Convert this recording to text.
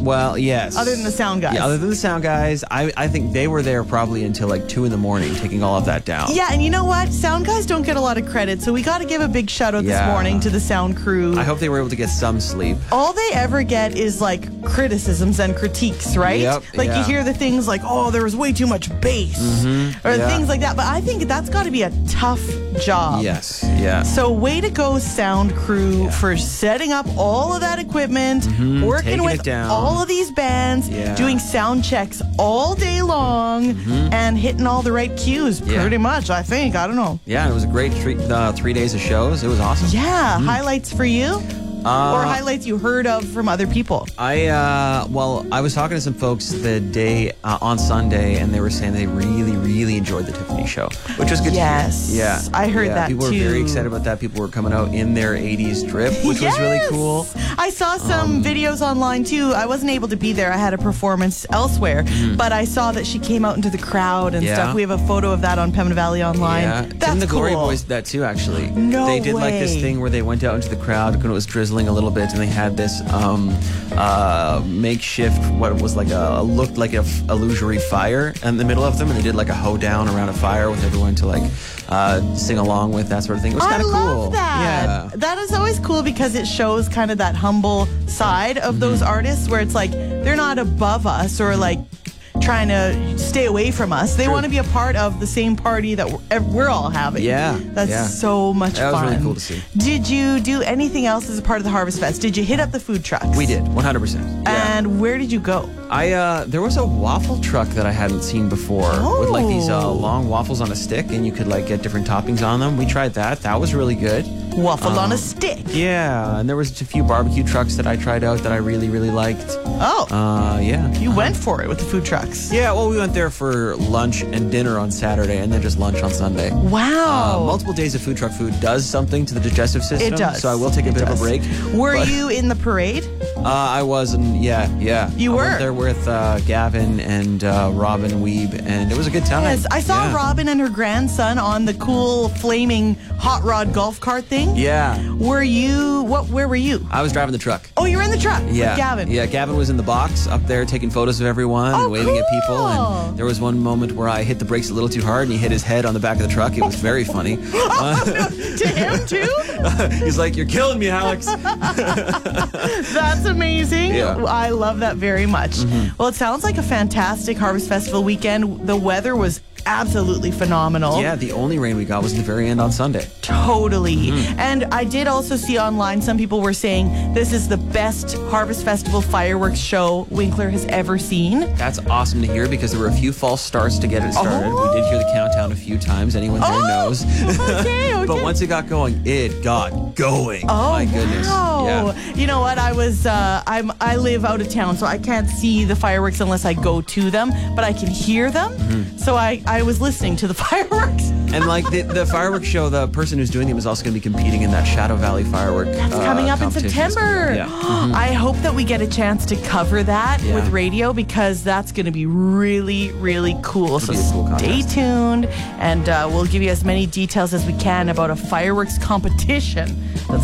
Well, yes. Other than the sound guys. Yeah, other than the sound guys, I think they were there probably until like 2 a.m, taking all of that down. Yeah, and you know what? Sound guys don't get a lot of credit, so we got to give a big shout out this Yeah. morning to the sound crew. I hope they were able to get some sleep. All they ever get is like criticisms and critiques, right? Yep, like yeah. you hear the things like, oh, there was way too much bass, or yeah. things like that. But I think that's got to be a tough job. Yes, yeah. So way to go, sound crew, for setting up all of that equipment, working taking with it down. all of these bands, Yeah. doing sound checks all day long, and hitting all the right cues. Yeah. Pretty much, I think. I don't know. Yeah, it was a great 3 days of shows. It was awesome. Yeah, highlights for you? Or highlights you heard of from other people? I was talking to some folks the day on Sunday, and they were saying they really, really enjoyed the Tiffany show, which was good Yes. to hear. Yeah, I heard that people too. were very excited about that. People were coming out in their 80s drip, which was really cool. I saw some videos online too. I wasn't able to be there. I had a performance elsewhere, but I saw that she came out into the crowd and Yeah. stuff. We have a photo of that on Pembina Valley Online. Yeah, That's Tim the Glory cool. Boys did that too. Actually, No they did like this way. thing where they went out into the crowd when it was drizzling a little bit, and they had this makeshift what was like looked like a illusory fire in the middle of them, and they did like a hoedown around a fire with everyone to like sing along with, that sort of thing. It was kind of cool. I love that. Yeah. That is always cool because it shows kind of that humble side of those artists where it's like they're not above us or like trying to stay away from us. They True. want to be a part of the same party that we're all having. Yeah, That's yeah. so much That fun. was really cool to see. Did you do anything else as a part of the Harvest Fest? Did you hit up the food trucks? We did 100%. Yeah. And where did you go? There was a waffle truck that I hadn't seen before with like these Oh. long waffles on a stick, and you could like get different toppings on them. We tried that. That was really good. Waffle on a stick. Yeah, and there was a few barbecue trucks that I tried out that I really, really liked. Oh, Yeah. you went for it with the food trucks. Yeah, well, we went there for lunch and dinner on Saturday, and then just lunch on Sunday. Wow. Multiple days of food truck food does something to the digestive system. It does. So I will take a bit of a break. Were But, you in the parade? I was, and yeah. You I were? went there with Gavin and Robin Weeb, and it was a good time. Yes, I saw Yeah. Robin and her grandson on the cool flaming hot rod golf cart thing. Yeah. Where were you? I was driving the truck. Oh, you were in the truck Yeah, with Gavin. Yeah, Gavin was in the box up there taking photos of everyone Oh, and waving at people. cool. And there was one moment where I hit the brakes a little too hard, and he hit his head on the back of the truck. It was very funny. To him too? He's like, "You're killing me, Alex." That's amazing. Yeah. I love that very much. Well, it sounds like a fantastic Harvest Festival weekend. The weather was absolutely phenomenal. Yeah, the only rain we got was in the very end on Sunday. Totally. And I did also see online some people were saying this is the best Harvest Festival fireworks show Winkler has ever seen. That's awesome to hear because there were a few false starts to get it started. Oh. We did hear the countdown a few times. Anyone there knows. Okay. But once it got going, it got going. Oh, My goodness. wow. Yeah. You know what? I live out of town, so I can't see the fireworks unless I go to them, but I can hear them. So I was listening to the fireworks. And like the fireworks show, the person who's doing them is also going to be competing in that Shadow Valley firework. That's coming up in competition that's coming September. up. Yeah. I hope that we get a chance to cover that Yeah. with radio because that's going to be really, really cool. So be a cool stay contest. tuned, and we'll give you as many details as we can about a fireworks competition. That's